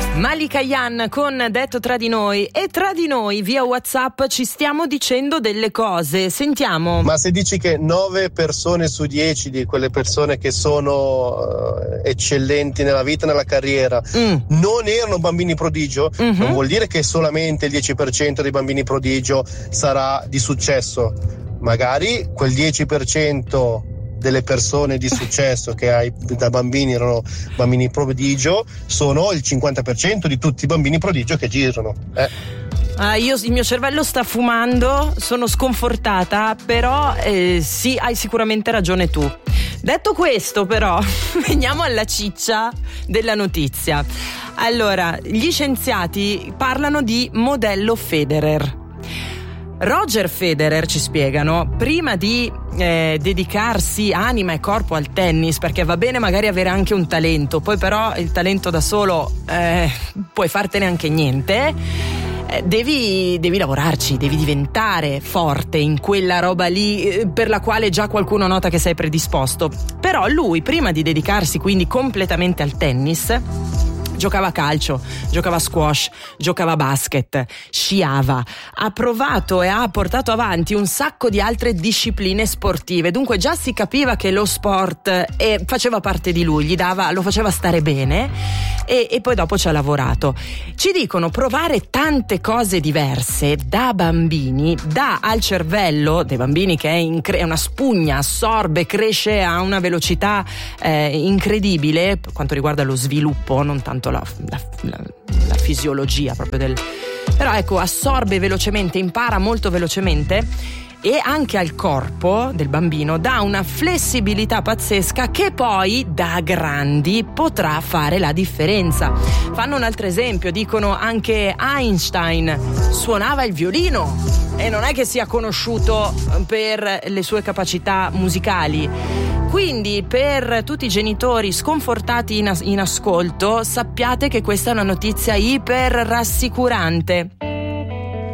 Malika Yan con Detto tra di noi, e tra di noi via WhatsApp ci stiamo dicendo delle cose. Sentiamo. Ma se dici che 9 persone su 10 di quelle persone che sono eccellenti nella vita, nella carriera, non erano bambini prodigio, non vuol dire che solamente il 10% dei bambini prodigio sarà di successo. Magari quel 10% delle persone di successo che hai da bambini erano bambini prodigio sono il 50% di tutti i bambini prodigio che girano. Il mio cervello sta fumando, sono sconfortata, però sì, hai sicuramente ragione tu. Detto questo, però, veniamo alla ciccia della notizia. Allora, gli scienziati parlano di modello Federer. Roger Federer, ci spiegano, prima di dedicarsi anima e corpo al tennis, perché va bene magari avere anche un talento, poi però il talento da solo puoi fartene anche niente, devi lavorarci, devi diventare forte in quella roba lì per la quale già qualcuno nota che sei predisposto. Però lui, prima di dedicarsi quindi completamente al tennis, giocava a calcio, giocava a squash, giocava a basket, sciava, ha provato e ha portato avanti un sacco di altre discipline sportive, dunque già si capiva che lo sport faceva parte di lui, lo faceva stare bene, e poi dopo ci ha lavorato. Ci dicono, provare tante cose diverse da bambini dà al cervello dei bambini, che è una spugna, assorbe, cresce a una velocità incredibile per quanto riguarda lo sviluppo, non tanto la fisiologia proprio però ecco, assorbe velocemente, impara molto velocemente, e anche al corpo del bambino dà una flessibilità pazzesca che poi da grandi potrà fare la differenza. Fanno un altro esempio, dicono anche Einstein suonava il violino e non è che sia conosciuto per le sue capacità musicali. Quindi per tutti i genitori sconfortati in ascolto, sappiate che questa è una notizia iper rassicurante.